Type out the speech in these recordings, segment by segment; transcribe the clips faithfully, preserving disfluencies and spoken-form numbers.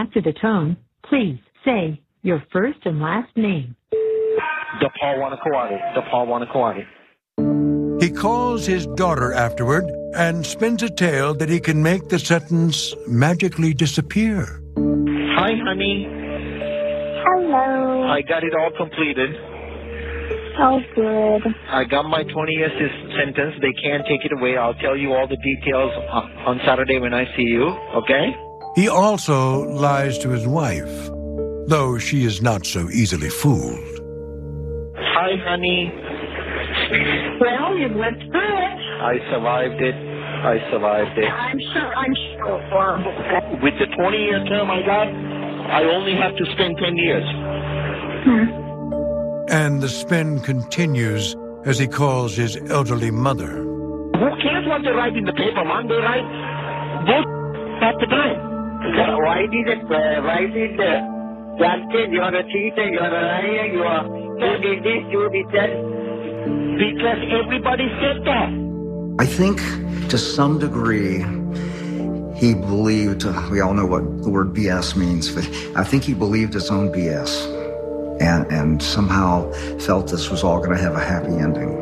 After the tone, please say your first and last name. DePaul Wanakawati. DePaul Wanakawati. He calls his daughter afterward and spins a tale that he can make the sentence magically disappear. Hi, honey. Hello. I got it all completed. Oh, good. I got my twenty years sentence. They can't take it away. I'll tell you all the details on Saturday when I see you, okay? He also lies to his wife, though she is not so easily fooled. Hi, honey. Well, you went through it. I survived it. I survived it. I'm sure, I'm sure. With the twenty-year term I got, I only have to spend ten years. Hmm. And the spin continues as he calls his elderly mother. Who cares what they write in the paper, man? They write both at the time. Why did it uh, write it? Uh, Justin, you're a cheater, you're a liar, you are, you did this, you did that. Because everybody said that. I think to some degree he believed, uh, we all know what the word B S means, but I think he believed his own B S and, and somehow felt this was all going to have a happy ending.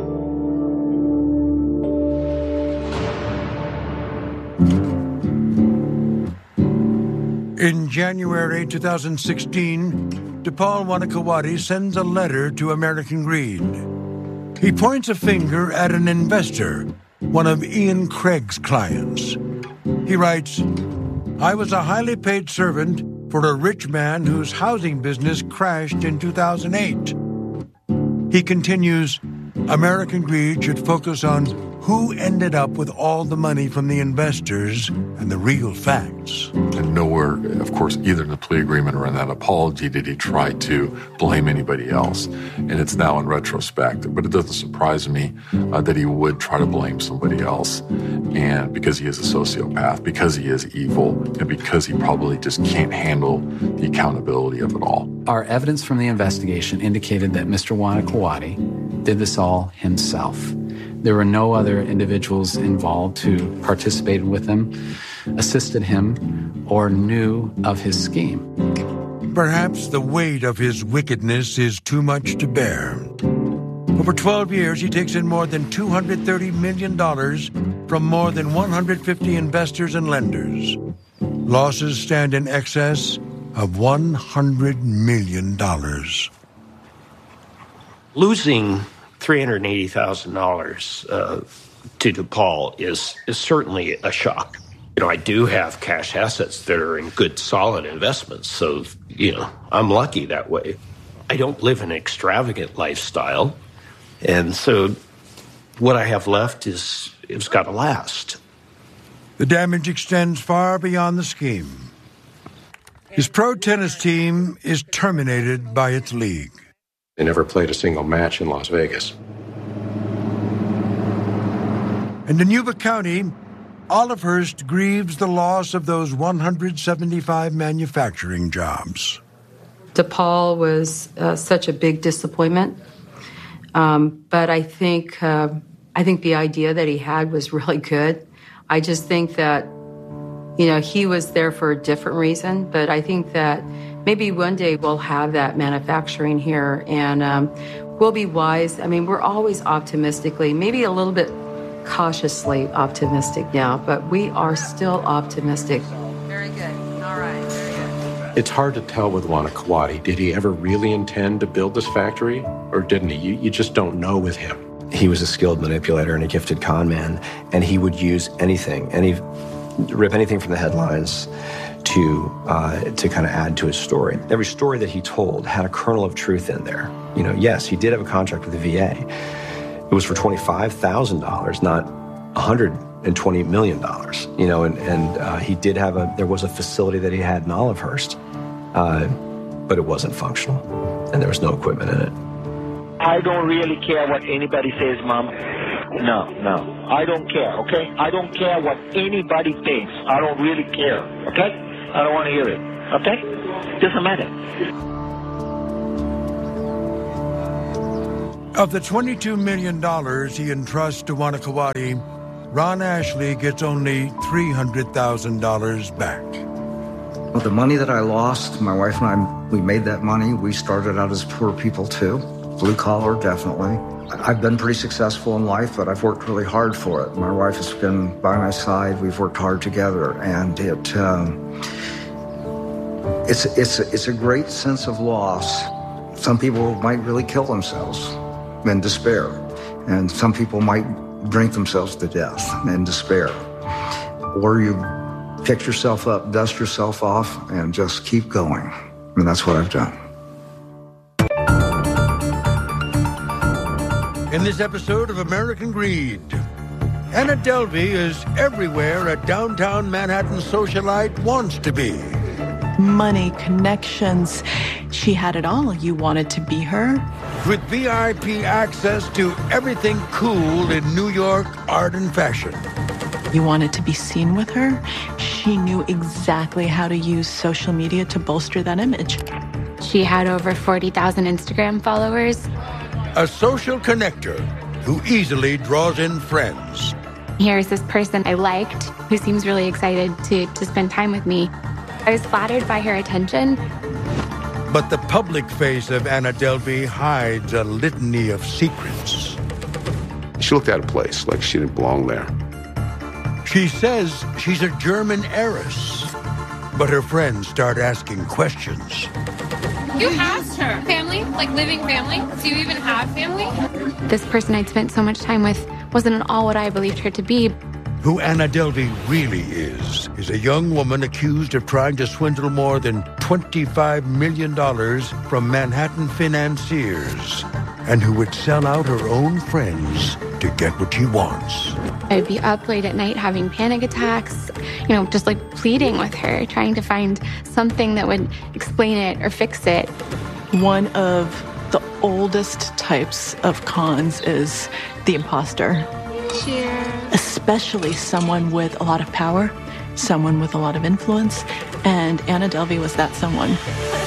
In January two thousand sixteen, DePaul Wanakawati sends a letter to American Greed. He points a finger at an investor, one of Ian Craig's clients. He writes, I was a highly paid servant for a rich man whose housing business crashed in two thousand eight. He continues, American Greed should focus on who ended up with all the money from the investors and the real facts. And nowhere, of course, either in the plea agreement or in that apology did he try to blame anybody else. And it's now in retrospect. But it doesn't surprise me uh, that he would try to blame somebody else. And because he is a sociopath, because he is evil, and because he probably just can't handle the accountability of it all. Our evidence from the investigation indicated that Mister Wanakawati did this all himself. There were no other individuals involved who participated with him, assisted him, or knew of his scheme. Perhaps the weight of his wickedness is too much to bear. Over twelve years, he takes in more than two hundred thirty million dollars from more than one hundred fifty investors and lenders. Losses stand in excess of one hundred million dollars. Losing three hundred eighty thousand dollars uh, to DePaul is, is certainly a shock. You know, I do have cash assets that are in good, solid investments, so, you know, I'm lucky that way. I don't live an extravagant lifestyle, and so what I have left is, it's got to last. The damage extends far beyond the scheme. His pro tennis team is terminated by its league. They never played a single match in Las Vegas. And in Yuba County, Olivehurst grieves the loss of those one hundred seventy-five manufacturing jobs. DePaul was uh, such a big disappointment, um, but I think uh, I think the idea that he had was really good. I just think that, you know, he was there for a different reason, but I think that maybe one day we'll have that manufacturing here, and um, we'll be wise. I mean, we're always optimistically, maybe a little bit cautiously optimistic now, but we are still optimistic. Very good. All right. Very good. It's hard to tell with Wanakawati. Did he ever really intend to build this factory, or didn't he? You, you just don't know with him. He was a skilled manipulator and a gifted con man, and he would use anything, any rip anything from the headlines to uh, to kind of add to his story. Every story that he told had a kernel of truth in there. You know, yes, he did have a contract with the V A. It was for twenty-five thousand dollars, not one hundred twenty million dollars. You know, and, and uh, he did have a, there was a facility that he had in Olivehurst, uh, but it wasn't functional, and there was no equipment in it. I don't really care what anybody says, Mom. No, no. I don't care, okay? I don't care what anybody thinks. I don't really care, okay? I don't want to hear it, okay? Doesn't matter. Of the twenty-two million dollars he entrusts to Wanakawati, Ron Ashley gets only three hundred thousand dollars back. Well, the money that I lost, my wife and I, we made that money. We started out as poor people too. Blue collar, definitely. I've been pretty successful in life, but I've worked really hard for it. My wife has been by my side. We've worked hard together, and it um, it's it's it's a great sense of loss. Some people might really kill themselves in despair, and some people might drink themselves to death in despair. Or you pick yourself up, dust yourself off, and just keep going. And that's what I've done. In this episode of American Greed, Anna Delvey is everywhere a downtown Manhattan socialite wants to be. Money, connections, she had it all. You wanted to be her. With V I P access to everything cool in New York art and fashion. You wanted to be seen with her. She knew exactly how to use social media to bolster that image. She had over forty thousand Instagram followers. A social connector who easily draws in friends. Here's this person I liked who seems really excited to, to spend time with me. I was flattered by her attention. But the public face of Anna Delvey hides a litany of secrets. She looked out of place, like she didn't belong there. She says she's a German heiress, but her friends start asking questions. You asked her. Family? Like living family? Do you even have family? This person I'd spent so much time with wasn't at all what I believed her to be. Who Anna Delvey really is, is a young woman accused of trying to swindle more than twenty-five million dollars from Manhattan financiers, and who would sell out her own friends to get what she wants. I'd be up late at night having panic attacks, you know, just like pleading with her, trying to find something that would explain it or fix it. One of the oldest types of cons is the imposter. Cheers. Especially someone with a lot of power, someone with a lot of influence, and Anna Delvey was that someone.